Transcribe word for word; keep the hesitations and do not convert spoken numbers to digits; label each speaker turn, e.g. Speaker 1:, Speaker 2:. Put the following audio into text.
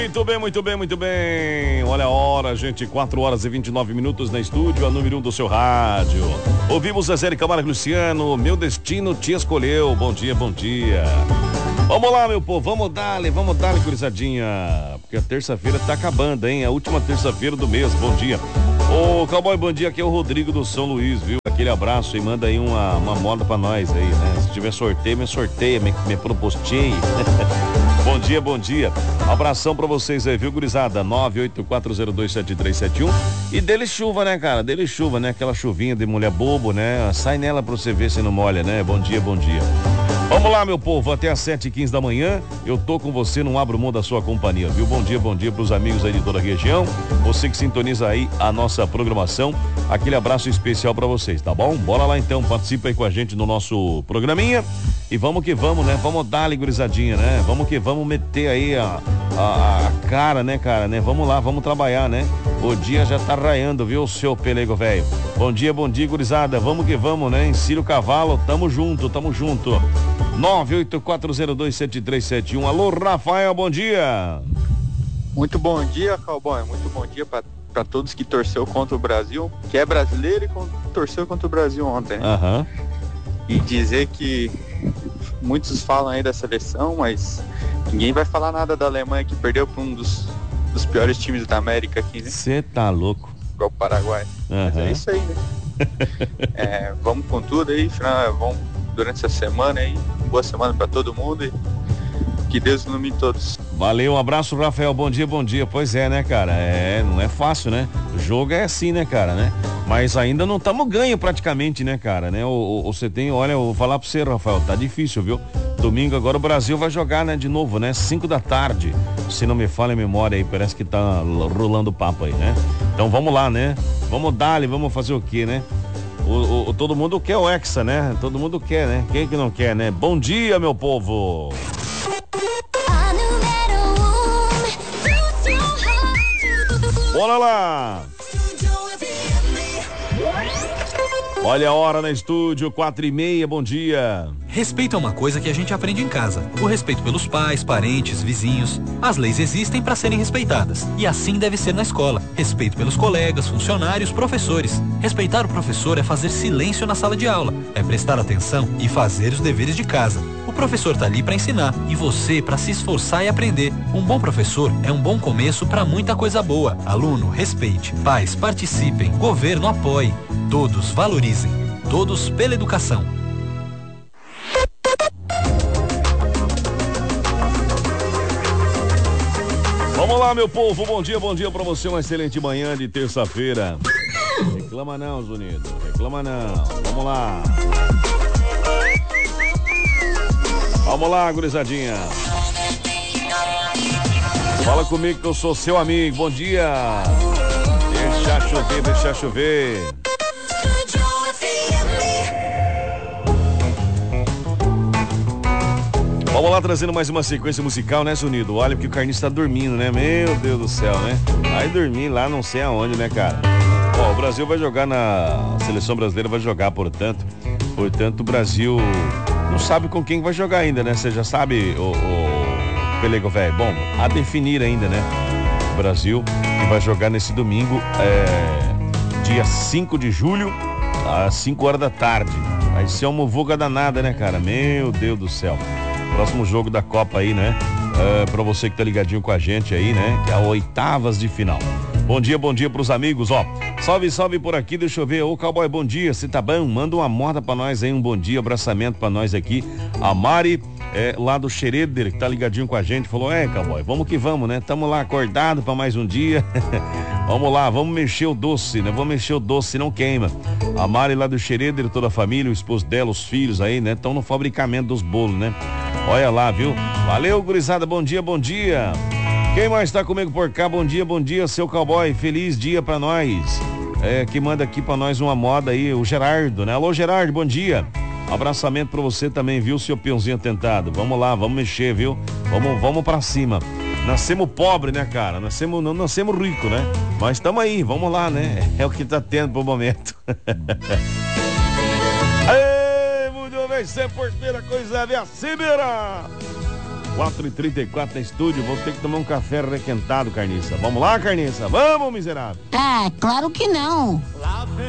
Speaker 1: Muito bem, muito bem, muito bem. Olha a hora, gente. quatro horas e vinte e nove minutos na estúdio, a número um do seu rádio. Ouvimos Zezé de Camargo e Luciano. Meu destino te escolheu. Bom dia, bom dia. Vamos lá, meu povo. Vamos dar-lhe, vamos dar-lhe, gurizadinha. Porque a terça-feira tá acabando, hein? A última terça-feira do mês. Bom dia. Ô, Cowboy, bom dia. Aqui é o Rodrigo do São Luís, viu? Aquele abraço e manda aí uma, uma moda pra nós aí, né? Se tiver sorteio, me sorteia, me, me propostei. Bom dia, bom dia. Abração pra vocês aí, viu, gurizada? nove oito quatro zero dois sete três sete um. E dele chuva, né, cara? Dele chuva, né? Aquela chuvinha de mulher bobo, né? Sai nela pra você ver se não molha, né? Bom dia, bom dia. Vamos lá, meu povo, até às sete e quinze da manhã, eu tô com você, não abro mão da sua companhia, viu? Bom dia, bom dia pros amigos aí de toda a região, você que sintoniza aí a nossa programação, aquele abraço especial pra vocês, tá bom? Bora lá então, participa aí com a gente no nosso programinha e vamos que vamos, né? Vamos dar-lhe, gurizadinha, né? Vamos que vamos meter aí a, a, a cara, né, cara, né? Vamos lá, vamos trabalhar, né? O dia já tá raiando, viu, seu pelego velho? Bom dia, bom dia, gurizada, vamos que vamos, né? Ensina o cavalo, tamo junto, tamo junto. nove oito quatro zero dois sete três sete um. Alô, Rafael, bom dia.
Speaker 2: Muito bom dia, Cowboy. Muito bom dia para todos que torceu contra o Brasil, que é brasileiro e con- torceu contra o Brasil ontem.
Speaker 1: Aham. Uhum.
Speaker 2: E dizer que muitos falam aí da seleção, mas ninguém vai falar nada da Alemanha, que perdeu para um dos, dos piores times da América aqui, né?
Speaker 1: Você tá louco.
Speaker 2: Igual o Paraguai.
Speaker 1: Uhum.
Speaker 2: Mas é isso aí, né? é, vamos com tudo aí, final, vamos durante essa semana aí. Boa semana pra todo mundo e que Deus ilumine todos.
Speaker 1: Valeu, um abraço, Rafael, bom dia, bom dia. Pois é, né, cara, é, não é fácil, né? O jogo é assim, né, cara, né? Mas ainda não estamos ganho praticamente, né, cara, né? O, o, você tem, olha, eu vou falar pra você, Rafael, tá difícil, viu? Domingo agora o Brasil vai jogar, né, de novo, né? cinco da tarde, se não me falha a memória aí, parece que tá rolando o papo aí, né? Então vamos lá, né? Vamos dar-lhe, vamos fazer o quê, né? O, o, todo mundo quer o Hexa, né? Todo mundo quer, né? Quem que não quer, né? Bom dia, meu povo! Bora lá! Olha a hora na estúdio, quatro e meia, bom dia.
Speaker 3: Respeito é uma coisa que a gente aprende em casa. O respeito pelos pais, parentes, vizinhos. As leis existem para serem respeitadas. E assim deve ser na escola. Respeito pelos colegas, funcionários, professores. Respeitar o professor é fazer silêncio na sala de aula. É prestar atenção e fazer os deveres de casa. O professor tá ali para ensinar e você para se esforçar e aprender. Um bom professor é um bom começo para muita coisa boa. Aluno, respeite. Pais, participem. Governo, apoie. Todos valorizem. Todos pela educação.
Speaker 1: Vamos lá, meu povo, bom dia, bom dia pra você, uma excelente manhã de terça-feira. Reclama não, Zunido, reclama não, vamos lá. Vamos lá, gurizadinha. Fala comigo que eu sou seu amigo, bom dia. Deixa chover, deixa chover. Vamos lá, trazendo mais uma sequência musical, né, Zunido? Olha, porque o Carniça tá dormindo, né? Meu Deus do céu, né? Vai dormir lá não sei aonde, né, cara? Ó, o Brasil vai jogar na... A seleção brasileira vai jogar, portanto. Portanto, o Brasil não sabe com quem vai jogar ainda, né? Você já sabe, o, o... Pelego velho. Bom, a definir ainda, né? O Brasil que vai jogar nesse domingo, é... dia cinco de julho, às cinco horas da tarde. Vai ser uma muvuca danada, né, cara? Meu Deus do céu. Próximo jogo da Copa aí, né? É, pra você que tá ligadinho com a gente aí, né? Que é a oitavas de final. Bom dia, bom dia pros amigos, ó. Salve, salve por aqui, deixa eu ver. Ô, Cowboy, bom dia, você tá bom? Manda uma moda pra nós aí, um bom dia, abraçamento pra nós aqui. A Mari, é, lá do Xereder, que tá ligadinho com a gente, falou, é, Cowboy, vamos que vamos, né? Tamo lá acordado pra mais um dia. Vamos lá, vamos mexer o doce, né? Vamos mexer o doce, não queima. A Mari lá do Xereder, toda a família, o esposo dela, os filhos aí, né? Estão no fabricamento dos bolos, né? Olha lá, viu? Valeu, gurizada, bom dia, bom dia. Quem mais tá comigo por cá? Bom dia, bom dia, seu Cowboy, feliz dia pra nós. É, que manda aqui pra nós uma moda aí, o Gerardo, né? Alô, Gerardo, bom dia. Um abraçamento pra você também, viu, seu peãozinho atentado. Vamos lá, vamos mexer, viu? Vamos, vamos pra cima. Nascemos pobre, né, cara? Nascemos, não nascemos rico, né? Mas tamo aí, vamos lá, né? É o que tá tendo pro momento. Aê, mudou, vem ser porteira, coisa é assim, mira. quatro e trinta e quatro no estúdio, vou ter que tomar um café requentado, Carniça. Vamos lá, Carniça? Vamos, miserável.
Speaker 4: Ah, claro que não.